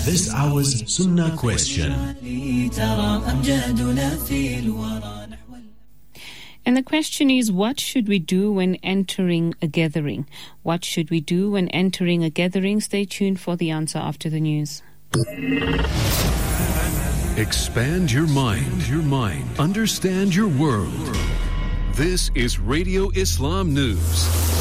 This hour's Sunnah question. And the question is, what should we do when entering a gathering? What should we do when entering a gathering? Stay tuned for the answer after the news. Expand your mind. Understand your world. This is Radio Islam News.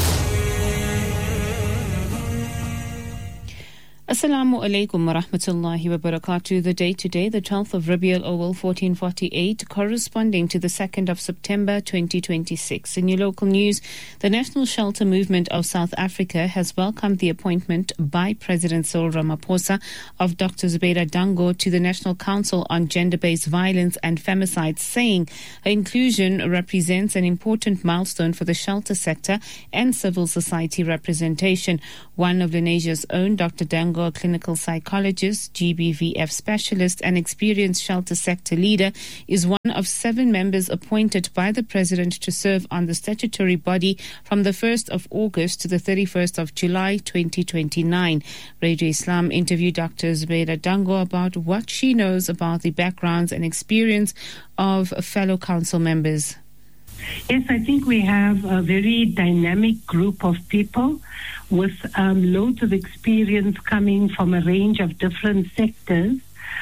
Assalamu alaikum wa rahmatullahi wa barakatuh. The date today, the 12th of Rabiul Awwal 1448, corresponding to the 2nd of September 2026. In your local news, the National Shelter Movement of South Africa has welcomed the appointment by President Cyril Ramaphosa of Dr. Zubeida Dango to the National Council on Gender-Based Violence and Femicide, saying her inclusion represents an important milestone for the shelter sector and civil society representation. One of Lenasia's own, Dr. Dango, a clinical psychologist, GBVF specialist and experienced shelter sector leader, is one of 7 members appointed by the President to serve on the statutory body from the 1st of August to the 31st of July 2029. Radio Islam interviewed Dr. Zubeida Dango about what she knows about the backgrounds and experience of fellow council members. Yes, I think we have a very dynamic group of people with loads of experience coming from a range of different sectors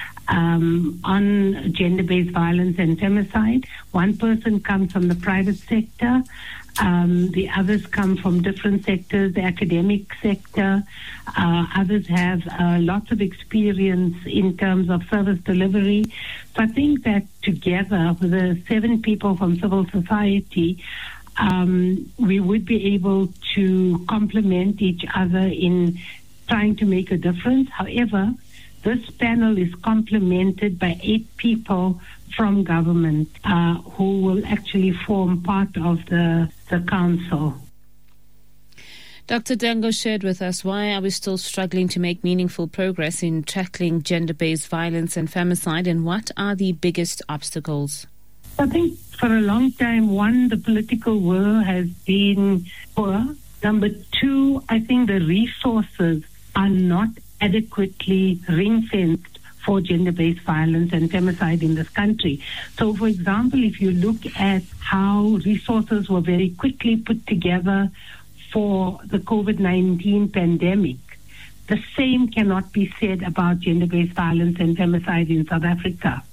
on gender-based violence and femicide. One person comes from the private sector. The others come from different sectors, the academic sector. Others have lots of experience in terms of service delivery. So I think that together with the 7 people from civil society, we would be able to complement each other in trying to make a difference. However, this panel is complemented by 8 people from government who will actually form part of the council. Dr. Dango shared with us, why are we still struggling to make meaningful progress in tackling gender-based violence and femicide, and what are the biggest obstacles? I think for a long time, one, the political will has been poor. Number 2, I think the resources are not adequately ring-fenced for gender-based violence and femicide in this country. So, for example, if you look at how resources were very quickly put together for the COVID-19 pandemic, the same cannot be said about gender-based violence and femicide in South Africa.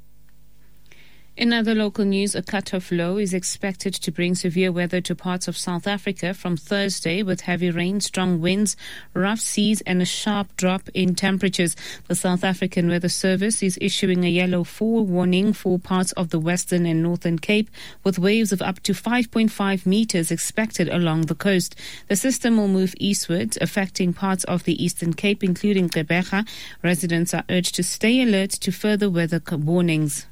In other local news, a cut-off low is expected to bring severe weather to parts of South Africa from Thursday, with heavy rain, strong winds, rough seas and a sharp drop in temperatures. The South African Weather Service is issuing a yellow fall warning for parts of the Western and Northern Cape, with waves of up to 5.5 meters expected along the coast. The system will move eastwards, affecting parts of the Eastern Cape, including Gqeberha. Residents are urged to stay alert to further weather warnings.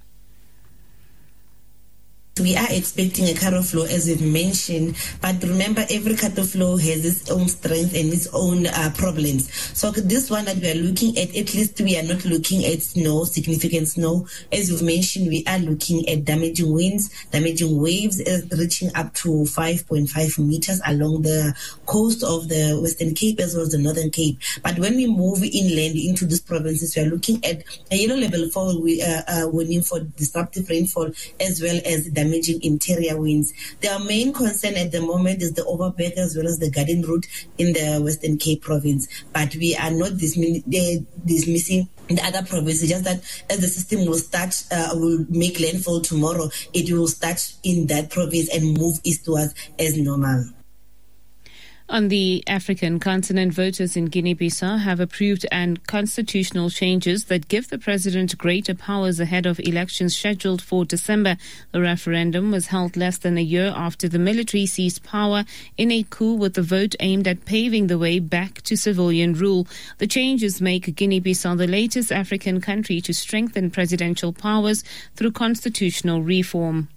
We are expecting a cut-off flow, as we've mentioned, but remember, every cut-off flow has its own strength and its own problems. So this one that we are looking at least we are not looking at snow, significant snow. As you've mentioned, we are looking at damaging winds, damaging waves reaching up to 5.5 meters along the coast of the Western Cape as well as the Northern Cape. But when we move inland into these provinces, we are looking at a yellow level 4 warning for disruptive rainfall as well as damaging interior winds. Their main concern at the moment is the Overberg as well as the Garden Route in the Western Cape province. But we are not dismissing the other provinces, just that as the system will make landfall tomorrow, it will start in that province and move eastwards as normal. On the African continent, voters in Guinea-Bissau have approved constitutional changes that give the president greater powers ahead of elections scheduled for December. The referendum was held less than a year after the military seized power in a coup, with the vote aimed at paving the way back to civilian rule. The changes make Guinea-Bissau the latest African country to strengthen presidential powers through constitutional reform.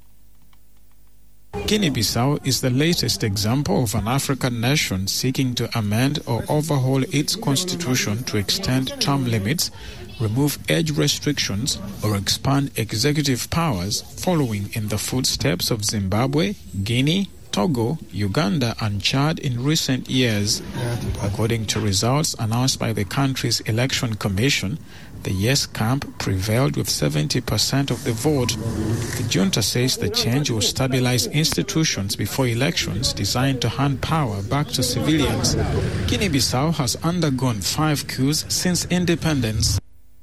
Guinea-Bissau is the latest example of an African nation seeking to amend or overhaul its constitution to extend term limits, remove age restrictions, or expand executive powers, following in the footsteps of Zimbabwe, Guinea, Togo, Uganda and Chad in recent years. According to results announced by the country's election commission, the yes camp prevailed with 70% of the vote. The junta says the change will stabilize institutions before elections designed to hand power back to civilians. Guinea-Bissau has undergone 5 coups since independence.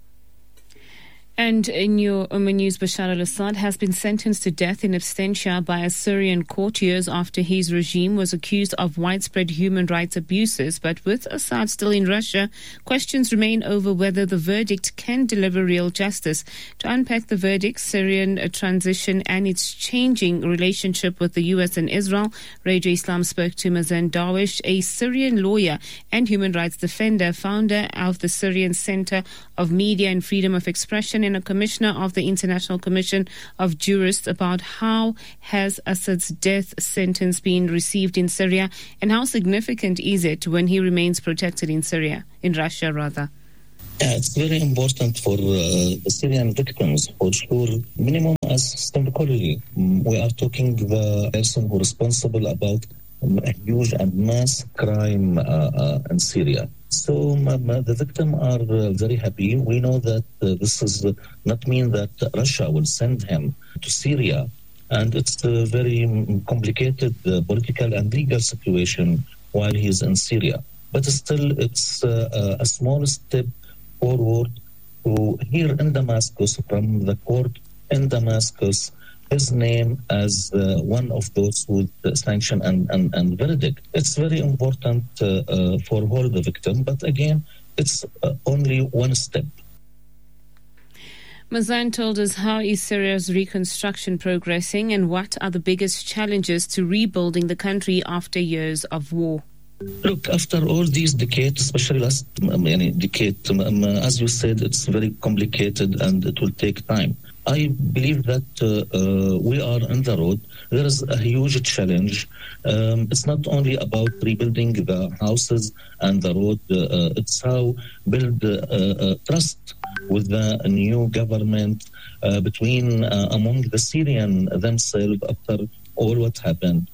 And in your news, Bashar al-Assad has been sentenced to death in absentia by a Syrian court years after his regime was accused of widespread human rights abuses. But with Assad still in Russia, questions remain over whether the verdict can deliver real justice. To unpack the verdict, Syrian transition and its changing relationship with the U.S. and Israel, Radio Islam spoke to Mazen Darwish, a Syrian lawyer and human rights defender, founder of the Syrian Center of Media and Freedom of Expression, and a commissioner of the International Commission of Jurists, about how has Assad's death sentence been received in Syria and how significant is it when he remains protected in Russia rather. It's very important for the Syrian victims, for sure, minimum as symbolically. We are talking the person who is responsible about a huge and mass crime in Syria. So the victims are very happy. We know that this does not mean that Russia will send him to Syria. And it's a very complicated political and legal situation while he's in Syria. But still, it's a small step forward to here in Damascus, from the court in Damascus, his name as one of those with sanction and verdict. It's very important for all the victim, but again, it's only one step. Mazan told us how is Syria's reconstruction progressing and what are the biggest challenges to rebuilding the country after years of war. Look, after all these decades, especially last decade, as you said, it's very complicated and it will take time. I believe that we are on the road. There is a huge challenge. It's not only about rebuilding the houses and the road. It's how build trust with the new government between among the Syrian themselves after all what happened.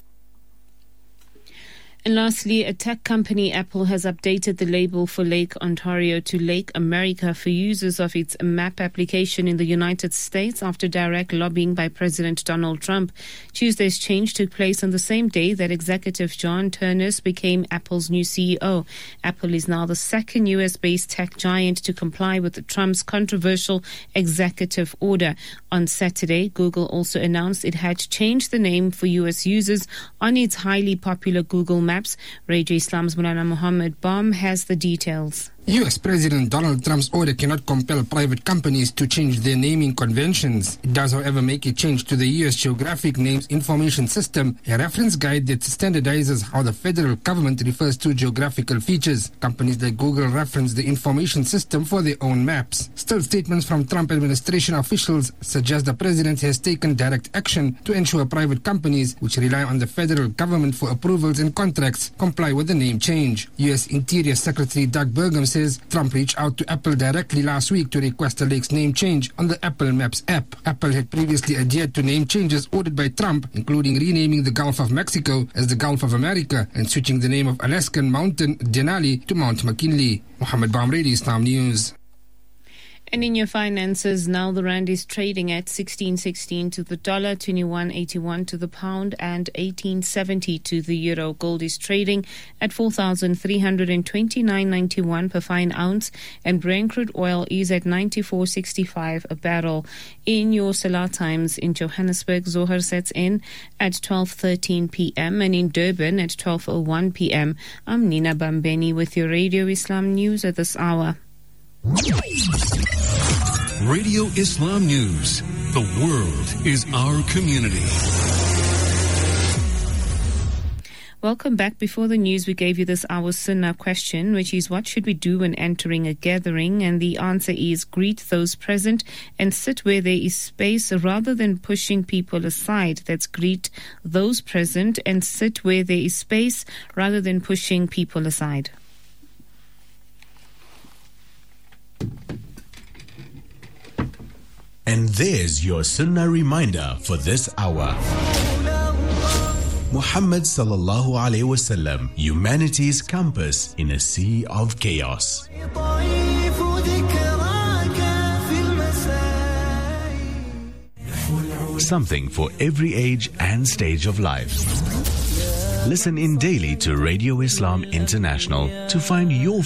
And lastly, a tech company, Apple, has updated the label for Lake Ontario to Lake America for users of its map application in the United States after direct lobbying by President Donald Trump. Tuesday's change took place on the same day that executive John Ternus became Apple's new CEO. Apple is now the second US-based tech giant to comply with Trump's controversial executive order. On Saturday, Google also announced it had changed the name for US users on its highly popular Google Maps. Radio Islam's Mulana Muhammad Baum has the details. U.S. President Donald Trump's order cannot compel private companies to change their naming conventions. It does, however, make a change to the U.S. Geographic Names Information System, a reference guide that standardizes how the federal government refers to geographical features. Companies like Google reference the information system for their own maps. Still, statements from Trump administration officials suggest the president has taken direct action to ensure private companies, which rely on the federal government for approvals and contracts, comply with the name change. U.S. Interior Secretary Doug Burgum says Trump reached out to Apple directly last week to request the lake's name change on the Apple Maps app. Apple had previously adhered to name changes ordered by Trump, including renaming the Gulf of Mexico as the Gulf of America and switching the name of Alaskan mountain Denali to Mount McKinley. Muhammad Baum, Radio Islam News. And in your finances, now the rand is trading at 16.16 to the dollar, 21.81 to the pound, and 18.70 to the euro. Gold is trading at 4,329.91 per fine ounce, and Brent crude oil is at 94.65 a barrel. In your Salah times in Johannesburg, Zohar sets in at 12:13 p.m. and in Durban at 12:01 p.m. I'm Nina Bambeni with your Radio Islam News at this hour. Radio Islam News. The world is our community. Welcome back. Before the news, we gave you this hour's Sunnah question, which is what should we do when entering a gathering? And the answer is greet those present and sit where there is space rather than pushing people aside. That's greet those present and sit where there is space rather than pushing people aside. And there's your Sunnah reminder for this hour. Muhammad sallallahu alaihi wasallam, humanity's compass in a sea of chaos. Something for every age and stage of life. Listen in daily to Radio Islam International to find your